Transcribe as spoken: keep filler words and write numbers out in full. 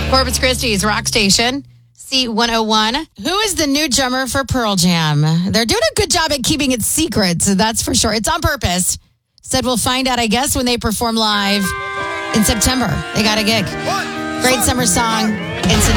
Corpus Christi's Rock Station, C one oh one. Who is the new drummer for Pearl Jam? They're doing a good job at keeping it secret, so that's for sure. It's on purpose. Said we'll find out, I guess, when they perform live in September. They got a gig. Great summer song. Instant